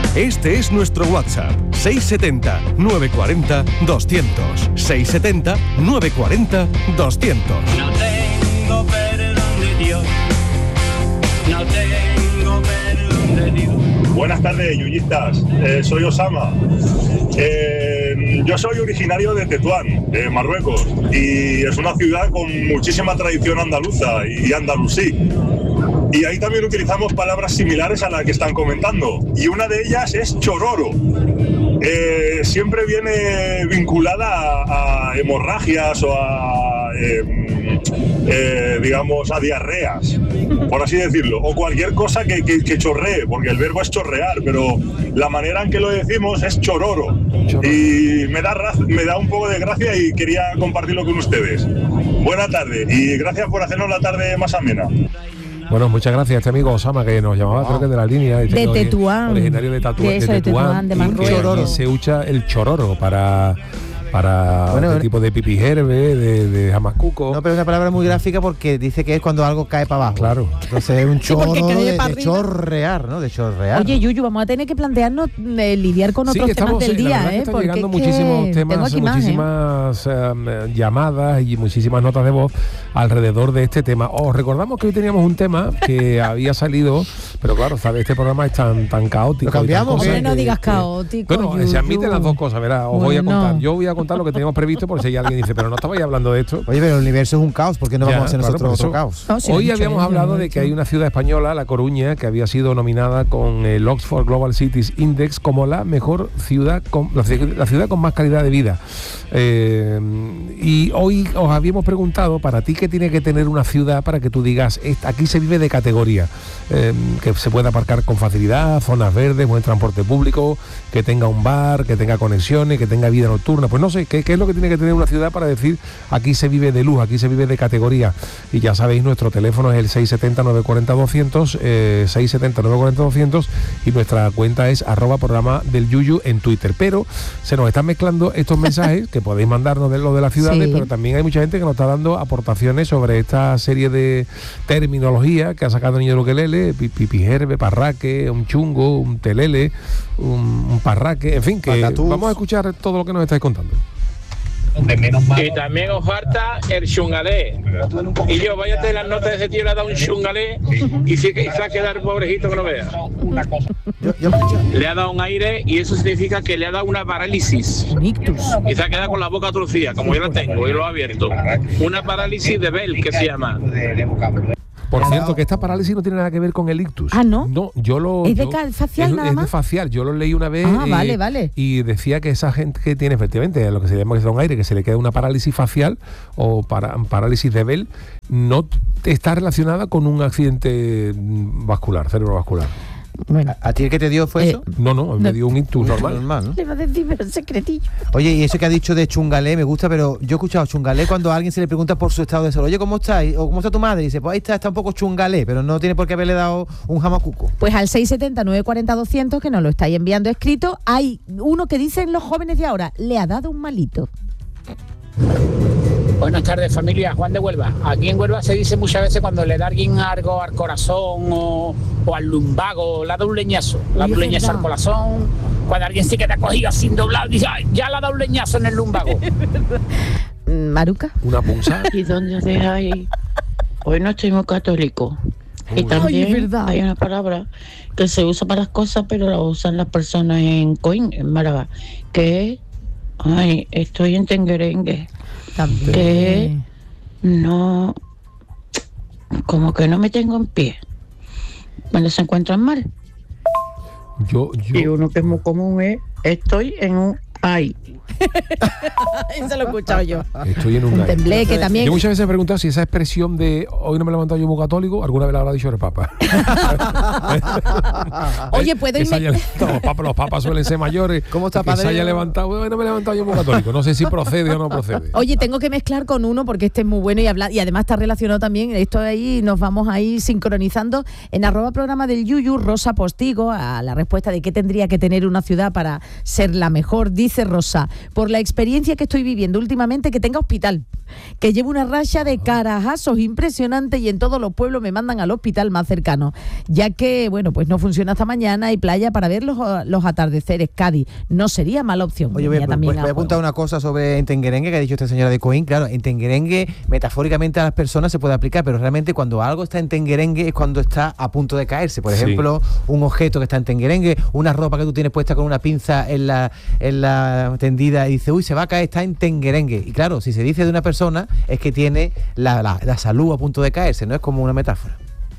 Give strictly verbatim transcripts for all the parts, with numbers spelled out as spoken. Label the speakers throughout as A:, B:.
A: Este es nuestro WhatsApp, seis siete cero, nueve cuatro cero, doscientos. seis siete cero, nueve cuatro cero, doscientos.
B: No tengo perdón de Dios. No tengo perdón de Dios.
C: Buenas tardes, yuyistas. Eh, soy Osama. Eh, yo soy originario de Tetuán, de Marruecos, y es una ciudad con muchísima tradición andaluza y andalusí. Y ahí también utilizamos palabras similares a las que están comentando. Y una de ellas es chororo. Eh, siempre viene vinculada a, a hemorragias o a, eh, eh, digamos, a diarreas, por así decirlo. O cualquier cosa que, que, que chorree, porque el verbo es chorrear, pero la manera en que lo decimos es chororo. Y me da, me da un poco de gracia y quería compartirlo con ustedes. Buena tarde y gracias por hacernos la tarde más amena.
D: Bueno, muchas gracias a este amigo Osama que nos llamaba, oh. creo que de la línea.
E: De Tetuán.
D: Originario de, Tatu-
E: de, eso,
D: de
E: de Tetuán,
D: Tetuán.
E: de
D: Marruecos. Y se usa el chororo para... para bueno, este tipo de pipijerbe, de, de jamacuco.
F: No, pero es una palabra muy gráfica porque dice que es cuando algo cae para abajo.
D: Claro.
F: Entonces es un chorro
E: sí,
F: de, de chorrear, ¿no? De chorrear.
E: Oye, Yuyu, vamos a tener que plantearnos eh, lidiar con otros sí, estamos, temas del día,
D: la
E: ¿eh?
D: Están
E: porque
D: llegando
E: es
D: muchísimos
E: que
D: temas, muchísimas eh, llamadas y muchísimas notas de voz alrededor de este tema. Os recordamos que hoy teníamos un tema que había salido, pero claro, ¿sabes? Este programa es tan, tan caótico.
F: Lo cambiamos.
E: Hombre, no digas caótico.
D: Bueno,
E: Yuyu.
D: se admiten las dos cosas, verás. Os bueno, voy a contar. Yo voy a contar lo que teníamos previsto por si alguien dice, pero no estabais hablando de esto.
F: Oye, pero el universo es un caos, ¿por qué no ya, vamos a hacer claro, nosotros otro caos?
D: No, si hoy habíamos hablado de que hay una ciudad española, La Coruña, que había sido nominada con el Oxford Global Cities Index como la mejor ciudad, con, la, la ciudad con más calidad de vida. Eh, y hoy os habíamos preguntado, para ti, ¿qué tiene que tener una ciudad para que tú digas, aquí se vive de categoría? Eh, que se pueda aparcar con facilidad, zonas verdes, buen transporte público, que tenga un bar, que tenga conexiones, que tenga vida nocturna. Pues no sé, ¿qué, qué es lo que tiene que tener una ciudad para decir, aquí se vive de luz, aquí se vive de categoría? Y ya sabéis, nuestro teléfono es el seis siete cero, nueve cuatro cero, doscientos, eh, seis siete cero, nueve cuatro cero, doscientos, y nuestra cuenta es arroba programa del Yuyu en Twitter. Pero se nos están mezclando estos mensajes que podéis mandarnos de lo de las ciudades, sí. Pero también hay mucha gente que nos está dando aportaciones sobre esta serie de terminología que ha sacado Niño de Ukelele, pipijerbe, parraque, un chungo, un telele, un, un parraque, en fin, que Patatús. Vamos a escuchar todo lo que nos estáis contando.
G: Y también os falta el chungalé. Y yo, váyate las notas de ese tío, le ha dado un chungalé y se, y se ha quedado el pobrecito que no vea.
F: Yo, yo,
G: le ha dado un aire y eso significa que le ha dado una parálisis. Y se ha quedado con la boca torcida, como yo la tengo, y lo he abierto. Una parálisis de Bell, que se llama.
D: Por cierto, que esta parálisis no tiene nada que ver con el ictus.
E: Ah, ¿no?
D: No, yo lo...
E: ¿Es de
D: yo,
E: facial
D: es,
E: nada
D: es
E: más?
D: de facial, yo lo leí una vez.
E: Ah,
D: eh,
E: vale, vale.
D: Y decía que esa gente que tiene efectivamente lo que se llama que es un aire, que se le queda una parálisis facial o para, parálisis de Bell, no está relacionada con un accidente vascular, cerebrovascular.
E: Bueno.
F: ¿A, ¿A ti el que te dio fue
E: eh,
F: eso?
D: No, no, me dio un ictus normal.
F: normal ¿no?
E: Le va a decir, pero secretillo.
F: Oye, y eso que ha dicho de chungalé me gusta, pero yo he escuchado chungalé cuando a alguien se le pregunta por su estado de salud. Oye, ¿cómo estás? O ¿cómo está tu madre? Y dice, pues ahí está, está un poco chungalé, pero no tiene por qué haberle dado un jamacuco.
E: Pues al seis siete cero, nueve cuatro cero, doscientos, que nos lo estáis enviando escrito, hay uno que dicen los jóvenes de ahora, le ha dado un malito.
H: Buenas tardes, familia. Juan de Huelva. Aquí en Huelva se dice muchas veces cuando le da alguien algo al corazón o, o al lumbago, le ha dado un leñazo. Le ha dado un leñazo verdad. Al corazón. Cuando alguien se queda cogido así doblado, dice, ya le ha dado un leñazo en el lumbago.
E: ¿Maruca?
D: Una punza.
I: ¿Y dónde os dejáis? Hoy no estoy muy católico. Y también Ay, hay una palabra que se usa para las cosas, pero la usan las personas en Coín, en Málaga, que es, ay, estoy en tenguerengue.
E: También.
I: Que no, como que no me tengo en pie cuando se encuentran mal.
D: Yo, yo.
I: Y uno que es muy común es estoy en un ay.
E: Eso lo he escuchado yo.
D: Estoy en un, un
E: tembleque también.
D: Yo muchas veces he preguntado si esa expresión de hoy no me he levantado yo muy católico, alguna vez la habrá dicho el Papa.
E: Oye, puedo irme.
D: Haya, los, papas, los papas suelen ser mayores.
F: ¿Cómo está,
D: que
F: padre?
D: se haya levantado, hoy no me he levantado yo muy católico. No sé si procede o no procede.
E: Oye, tengo que mezclar con uno porque este es muy bueno y habla, y además está relacionado también. Esto ahí nos vamos ahí sincronizando. En arroba programa del Yuyu, Rosa Postigo, a la respuesta de qué tendría que tener una ciudad para ser la mejor, dice Dice Rosa, por la experiencia que estoy viviendo últimamente, que tenga hospital, que llevo una racha de carajazos impresionante y en todos los pueblos me mandan al hospital más cercano, ya que, bueno, pues no funciona hasta mañana y playa para ver los, los atardeceres. Cádiz, no sería mala opción.
F: Oye, voy, voy, voy a apuntar una cosa sobre Entenguerengue que ha dicho esta señora de Coín. Claro, Entenguerengue metafóricamente a las personas se puede aplicar, pero realmente cuando algo está en Entenguerengue es cuando está a punto de caerse. Por ejemplo, sí. un objeto que está en Entenguerengue, una ropa que tú tienes puesta con una pinza en la, en la tendida y dice, uy, se va a caer, está en Entenguerengue. Y claro, si se dice de una persona es que tiene la, la, la salud a punto de caerse, no es como una metáfora.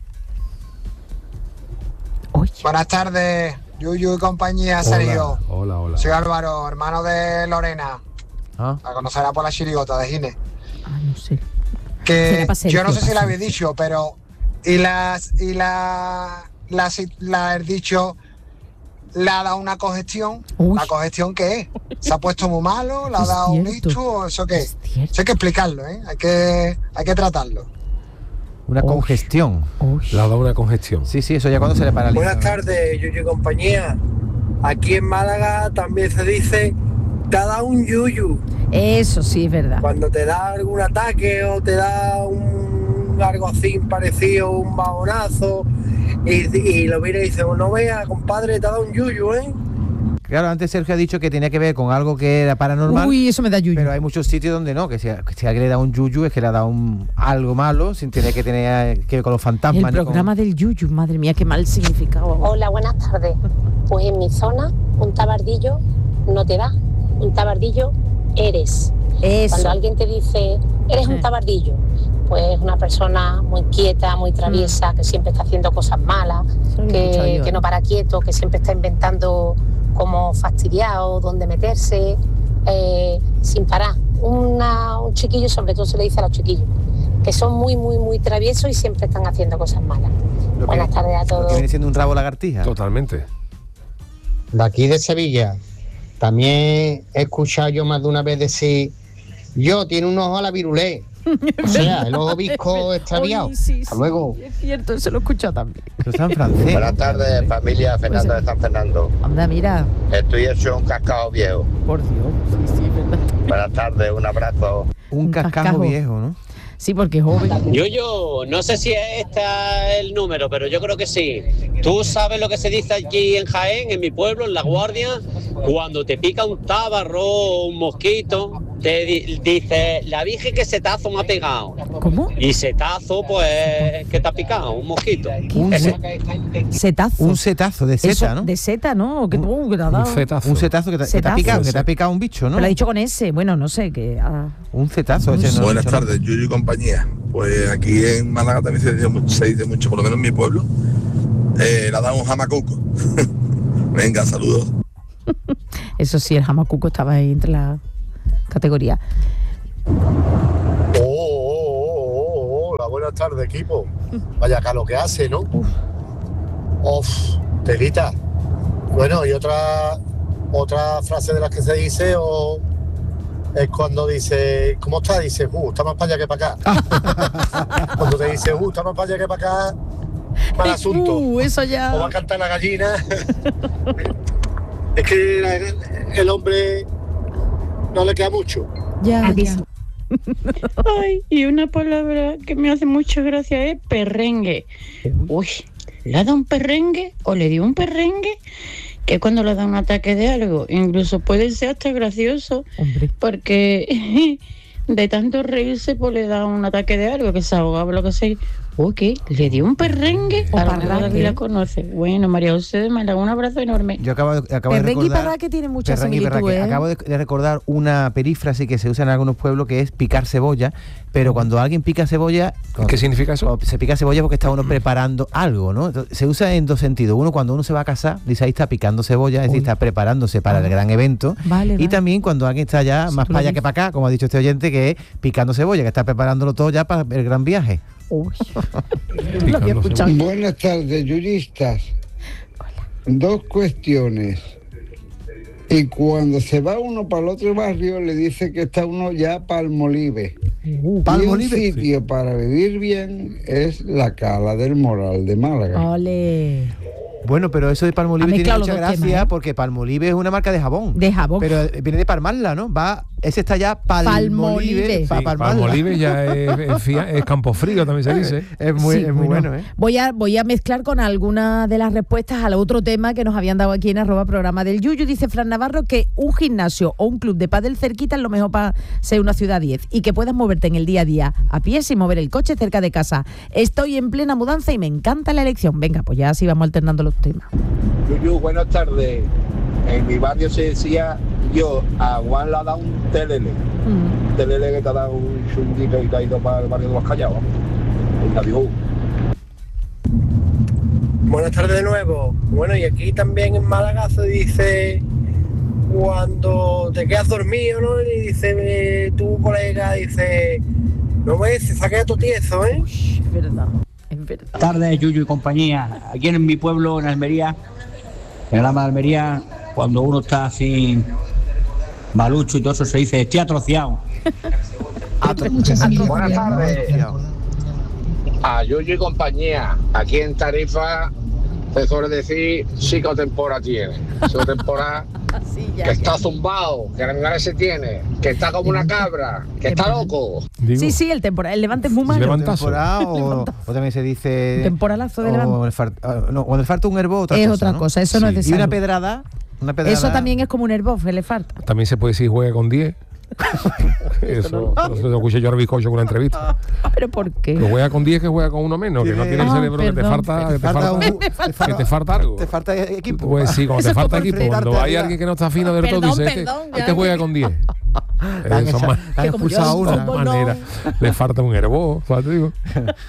J: Oye. Buenas tardes, Yuyu y compañía, Sergio.
D: Hola, hola.
J: Soy Álvaro, hermano de Lorena.
F: ¿Ah?
J: La conocerá por la chirigota de Gine.
E: Ah, no sé.
J: Que yo no sé si la habéis dicho, pero y las y la la, la he dicho le ha dado una congestión. Uy. ¿La congestión qué es? ¿Se ha puesto muy malo? ¿Le ha dado un ictus? ¿Eso qué es? Eso hay que explicarlo, ¿eh? Hay que, hay que tratarlo.
F: Una Uy. congestión.
D: Uy. Le ha dado una congestión.
F: Sí, sí, eso ya cuando se le paraliza.
K: Buenas tardes, Yuyu y compañía. Aquí en Málaga también se dice, te ha dado un yuyu.
E: Eso sí es verdad.
K: Cuando te da algún ataque o te da un algo así parecido, un bajonazo, y, y lo mira y dice, no veas, compadre, te ha dado un yuyu, ¿eh?
F: Claro, antes Sergio ha dicho que tenía que ver con algo que era paranormal.
E: Uy, eso me da yuyu.
F: Pero hay muchos sitios donde no, que si, que si alguien le da un yuyu es que le ha dado un, algo malo, sin tener que tener que ver con los fantasmas.
E: El programa
F: con...
E: del yuyu, madre mía, qué mal significado.
L: Hola, buenas tardes. Pues en mi zona, un tabardillo no te da, un tabardillo eres.
E: Eso.
L: Cuando alguien te dice, eres un tabardillo, pues una persona muy quieta, muy traviesa, mm. que siempre está haciendo cosas malas, que, que no para quieto, que siempre está inventando como fastidiado, dónde meterse, eh, sin parar. Una, un chiquillo, sobre todo se le dice a los chiquillos, que son muy, muy, muy traviesos y siempre están haciendo cosas malas.
F: Lo
L: Buenas
F: que,
L: tardes a todos.
F: Lo que viene siendo un rabo lagartija.
D: Totalmente.
M: De aquí de Sevilla, también he escuchado yo más de una vez decir, yo tiene un ojo a la virulé. O sea, el ojo visco extraviado.
E: Oye, sí,
M: Hasta luego.
E: Sí, es cierto, se lo he escuchado también.
F: Eso está en francés.
N: Buenas tardes, familia Fernando pues, de San Fernando.
E: Anda, mira.
N: Estoy hecho un cascado viejo.
E: Por Dios, sí, sí, es verdad.
N: Buenas tardes, un abrazo.
F: Un, un cascajo, cascajo viejo, ¿no?
E: Sí, porque es joven.
O: Yo, yo, no sé si es este el número, pero yo creo que sí. Tú sabes lo que se dice aquí en Jaén, en mi pueblo, en La Guardia, cuando te pica un tábaro o un mosquito, te di- dice, la virgen que setazo me ha pegado.
E: ¿Cómo?
O: Y setazo, pues, ¿qué te ha picado? Un mosquito.
F: Un
E: se- setazo.
F: Un setazo de seta,
E: Eso,
F: ¿no?
E: De seta, ¿no? Que, uh, que te ha dado.
F: Un cetazo. Un setazo que te, que te ha picado, que te ha picado un bicho, ¿no?
E: Me lo ha dicho con ese, bueno, no sé, que... Ah.
F: Un cetazo. Ese no
P: Buenas
F: dicho,
P: tardes,
F: ¿no?
P: Yuyu y compañía. Pues aquí en Málaga también se dice, mucho, se dice mucho, por lo menos en mi pueblo, eh, le ha dado un jamacuco. Venga, saludos.
E: Eso sí, el jamacuco estaba ahí entre la categoría.
Q: Oh, oh, oh, oh, hola, buenas tardes, equipo. Vaya acá lo que hace, ¿no? Uf, telita. Bueno, y otra otra frase de las que se dice o es cuando dice, ¿cómo está? Dice, uh, está más para allá que para acá. Cuando te dice, uh, está más para allá que para acá, mal asunto.
E: Uh, eso ya.
Q: O va a cantar la gallina. Es que el, el hombre no le queda mucho.
E: Ya, ya.
I: Ay, y una palabra que me hace mucha gracia es perrengue. Uy, ¿le ha dado un perrengue o le dio un perrengue? Que cuando le da un ataque de algo, incluso puede ser hasta gracioso.
E: Hombre.
I: Porque de tanto reírse, pues le da un ataque de algo, que se ahogaba, lo que sea. Uy, ¿qué? ¿Le dio un perrengue?
E: O
I: a lo
E: parraque.
I: mejor David la conoce. Bueno, María José de Málaga, un abrazo enorme.
F: Yo acabo, de- acabo de
E: Perrengue y
F: recordar...
E: parraque tienen muchas
F: Perrengue y parraque.
E: similitudes, ¿eh?
F: Acabo de, de recordar una perífrase que se usa en algunos pueblos que es picar cebolla, pero cuando alguien pica cebolla...
D: ¿Qué significa eso?
F: Se pica cebolla porque está uno preparando algo, ¿no? Entonces, se usa en dos sentidos. Uno, cuando uno se va a casar, dice ahí está picando cebolla, es decir, está preparándose para el gran evento.
E: Vale,
F: Y
E: vale.
F: también cuando alguien está ya
E: Sí,
F: más
E: tú
F: para
E: lo
F: allá que
E: dices.
F: para acá, como ha dicho este oyente, que es picando cebolla, que está preparándolo todo ya para el gran viaje.
E: Uy. Lo había escuchado.
R: Buenas tardes, yuyistas. Dos cuestiones. Y cuando se va uno para el otro barrio, le dice que está uno ya Palmolive.
E: Uh,
R: y un sitio para vivir bien es la Cala del Moral de Málaga.
E: Ole.
F: Bueno, pero eso de Palmolive tiene
E: mezclado
F: mucha
E: los dos
F: gracia
E: temas, ¿eh?
F: porque Palmolive es una marca de jabón.
E: De jabón.
F: Pero viene de Palmarla, ¿no? Va, ese está ya Palmolive.
D: Sí,
F: pa Palmarla.
D: Palmolive ya es, es, fia- es campo frío, también se dice.
F: Es muy,
E: Sí,
F: es muy bueno, ¿eh?
E: Voy a, voy a mezclar con algunas de las respuestas al otro tema que nos habían dado aquí en arroba programa del Yuyu. Dice Fran Navarro que un gimnasio o un club de pádel cerquita es lo mejor para ser una ciudad diez y que puedas moverte en el día a día a pie sin mover el coche cerca de casa. Estoy en plena mudanza y me encanta la elección. Venga, pues ya así vamos alternando los temas.
N: Yuyu, buenas tardes. En mi barrio se decía yo, a Juan le ha dado un telele. Un telele que te ha dado un chundito y te ha ido para el barrio de los Callados. Adiós.
K: Buenas tardes de nuevo. Bueno, y aquí también en Málaga se dice cuando te quedas dormido, ¿no? Y dice eh, tu colega, dice, no ves, se saca tu tieso, ¿eh?
E: Uy, es verdad, es verdad.
H: Tardes, Yuyu y compañía. Aquí en mi pueblo, en Almería, en la Almería, cuando uno está así malucho y todo eso, se dice, estoy atrociado.
N: Buenas tardes. A Yuyu y compañía. Aquí en Tarifa se suele decir psicotempora tiene. Psicotempora
E: Sí, ya,
N: que
E: ya.
N: está zumbado, que la se tiene, que está como una cabra, que está loco.
D: Digo,
E: Sí, sí, el temporal, el levante es muy malo.
D: Levantazo.
F: Temporada o, o también se dice...
E: Temporalazo de levante.
F: o el far- ah, no, cuando le falta un herbo, otra
E: Es
F: cosa,
E: otra
F: ¿no?
E: cosa, eso no es de
F: Y una
E: salud.
F: pedrada... Una pedrada
E: Eso también es como un herbo, que le falta.
D: También se puede decir juega con diez. Eso, eso lo escuché yo a Bizcocho en una entrevista.
E: ¿Pero por qué?
D: Que juega con diez, que juega con uno menos, que no tiene el
E: Ah,
D: cerebro, que te
E: perdón.
D: falta, que te
F: falta
D: falta,
F: un-
D: que te falta algo.
F: Te falta equipo.
D: Pues sí, cuando
F: Eso
D: te falta
F: por
D: equipo,
F: fregarte
D: cuando hay
F: arriba.
D: alguien que no está fino del todo,
E: Perdón,
D: dice, este,
E: perdón, ya.
D: este juega con diez.
F: Te han
D: Eh, son
F: echa-
D: más-
F: te han
E: Que como yo
F: expulsado
E: soy
F: una.
E: fútbol, no.
D: manera. Le falta un herbo, ¿sabes? Te digo.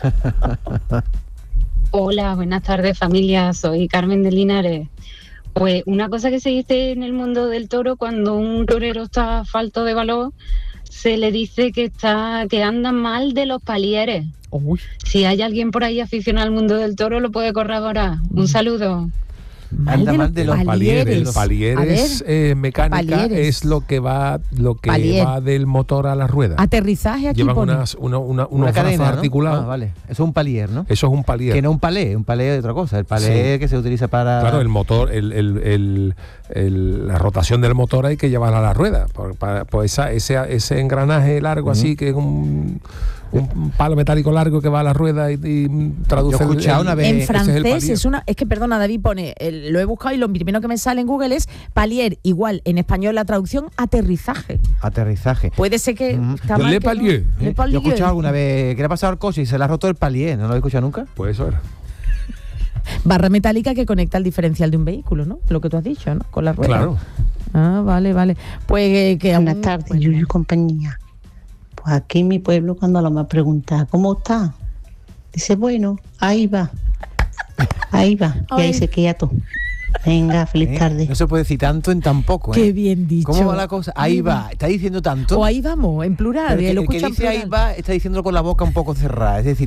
S: Hola, buenas tardes familia, soy Carmen de Linares. Pues una cosa que se dice en el mundo del toro, cuando un torero está falto de valor, se le dice que está que anda mal de los palieres.
E: Uy.
S: Si hay alguien por ahí aficionado al mundo del toro, lo puede corroborar. Un saludo.
F: Anda mal de los
D: palieres.
E: A
D: Palieres
E: ver,
D: eh, mecánica
E: palieres.
D: es lo que va lo que
E: Palier.
D: va del motor a la rueda.
E: Aterrizaje aquí
D: Llevan
E: pone.
D: unas, una, una, unos
F: Una cadena,
D: brazos
F: ¿no?
D: articulados.
F: Ah, vale. Eso es un palier, ¿no?
D: Eso es un palier.
F: Que no un palé, un palé es otra cosa. El palé
D: Sí.
F: que se utiliza para...
D: Claro, el motor, el, el, el, el- la rotación del motor hay que llevarla a la rueda. Por, para, pues esa, ese, ese engranaje largo así, que es un, un palo metálico largo que va a la rueda y, y traduce.
F: Yo he escuchado
D: el-
F: una vez-
E: En
F: ese es el
E: francés
D: palier.
E: es una, es que perdona David pone, el- lo he buscado y lo primero que me sale en Google es palier, igual en español la traducción aterrizaje.
F: Aterrizaje.
E: Puede ser que está
D: Yo
E: mal
D: le
E: que no-
D: palier.
E: Le
F: Yo
E: palier.
F: he escuchado alguna vez que le ha pasado al coche y se le ha roto el palier. ¿No lo he escuchado nunca?
D: Pues eso era.
E: Barra metálica que conecta el diferencial de un vehículo, ¿no? Lo que tú has dicho, ¿no? Con la rueda.
D: Claro.
E: Ah, vale, vale. Pues eh, que
I: Buenas
E: aún-
I: tardes,
E: bueno.
I: Yuyu y compañía. Pues aquí en mi pueblo, cuando la me pregunta, ¿cómo está? Dice, bueno, ahí va. Ahí va. Y
E: Ay.
I: ahí se queda todo. Venga, feliz
F: ¿Eh?
I: tarde.
F: No se puede decir tanto en tan poco, ¿eh?
E: Qué bien dicho.
F: ¿Cómo va la cosa? Ahí va. Está diciendo tanto.
E: O ahí vamos, en plural.
F: Pero el
E: eh,
F: que,
E: lo
F: el que
E: escucha en
F: dice ahí
E: plural.
F: va está diciéndolo con la boca un poco cerrada. Es decir,